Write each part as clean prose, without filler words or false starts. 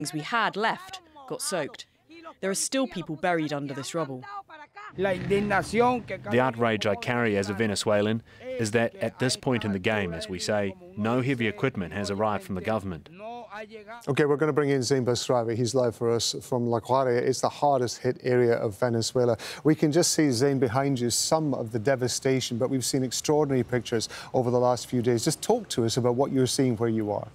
we had left got soaked. There are still people buried under this rubble. The outrage I carry as a Venezuelan is that at this point in the game, as we say, no heavy equipment has arrived from the government. OK, we're going to bring in Zain Basravi. He's live for us from La Guaira. It's the hardest hit area of Venezuela. We can just see, Zain, behind you, some of the devastation, but we've seen extraordinary pictures over the last few days. Just talk to us about what you're seeing where you are.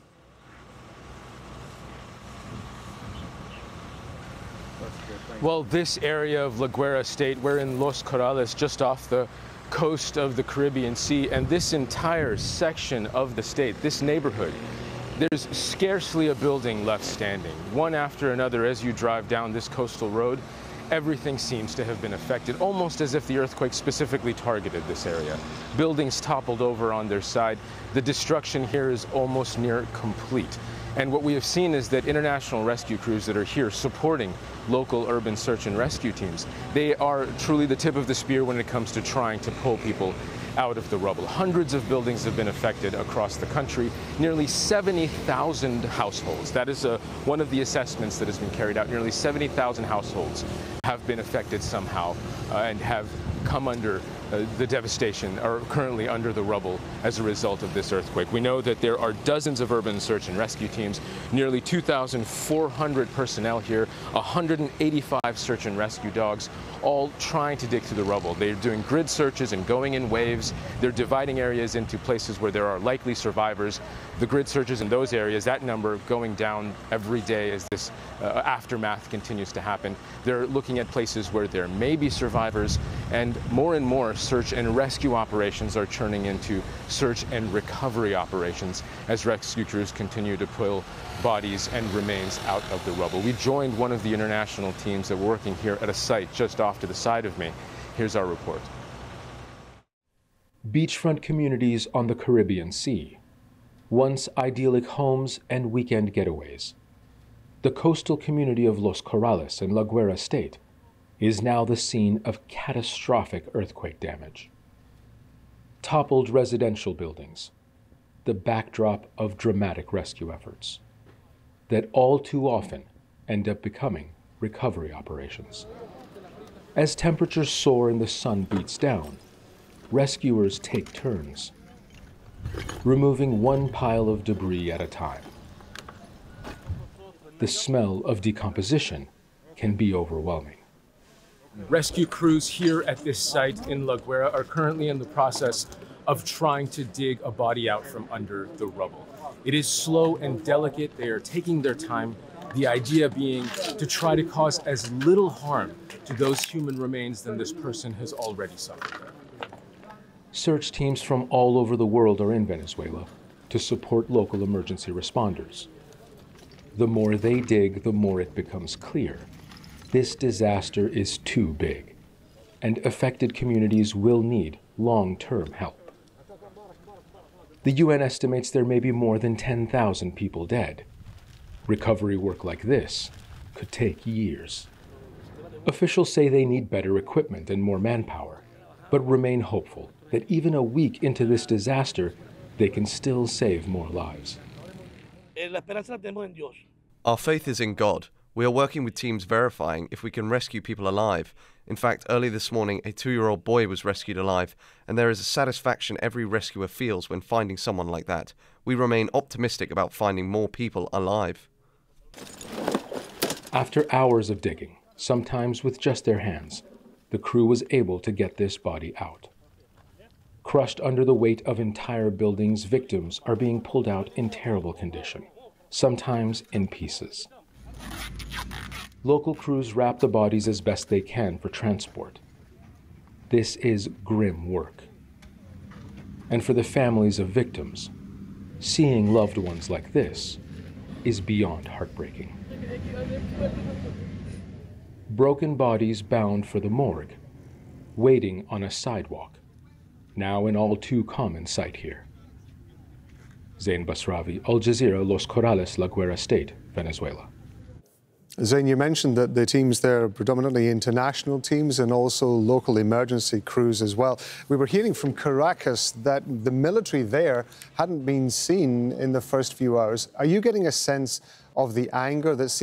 Well, this area of La Guaira State, we're in Los Corrales, just off the coast of the Caribbean Sea, and this entire section of the state, this neighborhood, there's scarcely a building left standing. One after another, as you drive down this coastal road, everything seems to have been affected, almost as if the earthquake specifically targeted this area. Buildings toppled over on their side. The destruction here is almost near complete. And what we have seen is that international rescue crews that are here supporting local urban search and rescue teams, they are truly the tip of the spear when it comes to trying to pull people out of the rubble. Hundreds of buildings have been affected across the country, nearly 70,000 households. That is one of the assessments that has been carried out. Nearly 70,000 households have been affected somehow and have come under the devastation, are currently under the rubble as a result of this earthquake. We know that there are dozens of urban search and rescue teams, nearly 2,400 personnel here, 185 search and rescue dogs, all trying to dig through the rubble. They're doing grid searches and going in waves. They're dividing areas into places where there are likely survivors. The grid searches in those areas, that number going down every day as this aftermath continues to happen. They're looking at places where there may be survivors, and more search and rescue operations are turning into search and recovery operations as rescue crews continue to pull bodies and remains out of the rubble. We joined one of the international teams that were working here at a site just off to the side of me. Here's our report. Beachfront communities on the Caribbean Sea, once idyllic homes and weekend getaways. The coastal community of Los Corrales in La Guaira State is now the scene of catastrophic earthquake damage. Toppled residential buildings, the backdrop of dramatic rescue efforts that all too often end up becoming recovery operations. As temperatures soar and the sun beats down, rescuers take turns, removing one pile of debris at a time. The smell of decomposition can be overwhelming. Rescue crews here at this site in La Guaira are currently in the process of trying to dig a body out from under the rubble. It is slow and delicate. They are taking their time, the idea being to try to cause as little harm to those human remains than this person has already suffered. Search teams from all over the world are in Venezuela to support local emergency responders. The more they dig, the more it becomes clear this disaster is too big, and affected communities will need long-term help. The UN estimates there may be more than 10,000 people dead. Recovery work like this could take years. Officials say they need better equipment and more manpower, but remain hopeful that even a week into this disaster, they can still save more lives. Our faith is in God. We are working with teams verifying if we can rescue people alive. In fact, early this morning, a 2-year-old boy was rescued alive, and there is a satisfaction every rescuer feels when finding someone like that. We remain optimistic about finding more people alive. After hours of digging, sometimes with just their hands, the crew was able to get this body out. Crushed under the weight of entire buildings, victims are being pulled out in terrible condition, sometimes in pieces. Local crews wrap the bodies as best they can for transport. This is grim work. And for the families of victims, seeing loved ones like this is beyond heartbreaking. Broken bodies bound for the morgue, waiting on a sidewalk, now an all too common sight here. Zain Basravi, Al Jazeera, Los Corrales, La Guaira State, Venezuela. Zain, you mentioned that the teams there are predominantly international teams and also local emergency crews as well. We were hearing from Caracas that the military there hadn't been seen in the first few hours. Are you getting a sense of the anger that